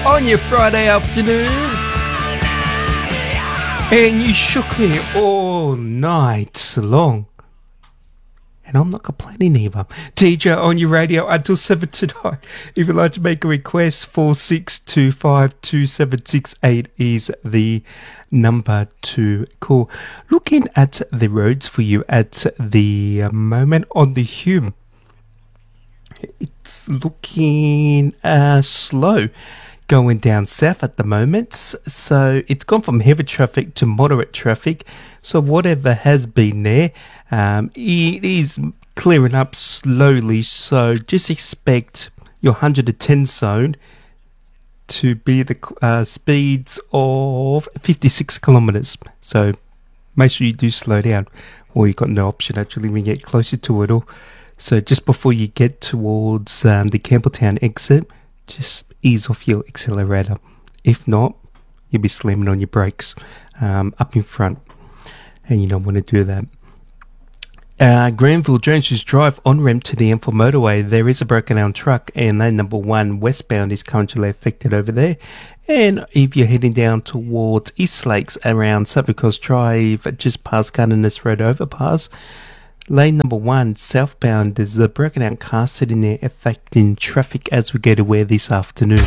on your Friday afternoon. And you shook me all night long. And I'm not complaining either. TJ on your radio until 7 tonight. If you'd like to make a request, 46252768 is the number to call. Looking at the roads for you at the moment on the Hume. It's looking slow going down south at the moment. So it's gone from heavy traffic to moderate traffic. So whatever has been there, it is clearing up slowly. So just expect your 110 zone to be the speeds of 56 kilometres. So make sure you do slow down, or you've got no option actually when you get closer to it all. So just before you get towards the Campbelltown exit, just ease off your accelerator. If not, you'll be slamming on your brakes up in front, and you don't want to do that. Granville Joneses Drive on-ramp to the M4 motorway, there is a broken down truck, and lane number 1 westbound is currently affected over there. And if you're heading down towards East Lakes around Suffolk Coast Drive, just past Gunnerness Road overpass, lane number 1 southbound, there's a broken down car sitting there affecting traffic as we get away this afternoon.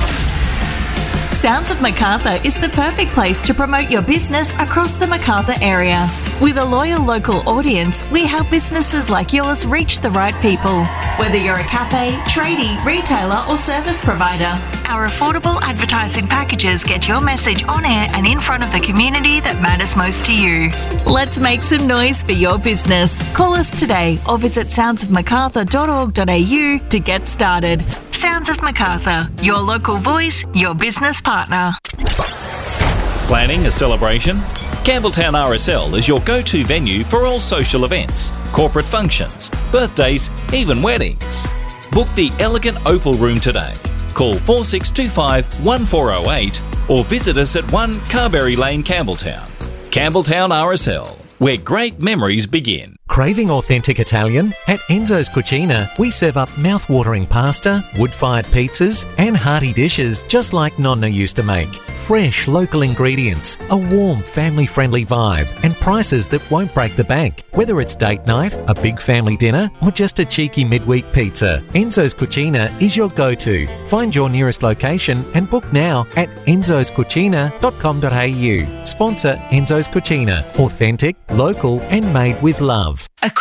Sounds of Macarthur is the perfect place to promote your business across the Macarthur area. With a loyal local audience, we help businesses like yours reach the right people. Whether you're a cafe, tradie, retailer or service provider, our affordable advertising packages get your message on air and in front of the community that matters most to you. Let's make some noise for your business. Call us today or visit soundsofmacarthur.org.au to get started. Sounds of Macarthur, your local voice, your business partner. Planning a celebration? Campbelltown RSL is your go-to venue for all social events, corporate functions, birthdays, even weddings. Book the elegant Opal Room today. Call 4625 1408 or visit us at 1 Carberry Lane, Campbelltown. Campbelltown RSL, where great memories begin. Craving authentic Italian? At Enzo's Cucina, we serve up mouth-watering pasta, wood-fired pizzas and hearty dishes just like Nonna used to make. Fresh local ingredients, a warm family-friendly vibe and prices that won't break the bank. Whether it's date night, a big family dinner or just a cheeky midweek pizza, Enzo's Cucina is your go-to. Find your nearest location and book now at enzoscucina.com.au. Sponsor Enzo's Cucina. Authentic, local and made with love.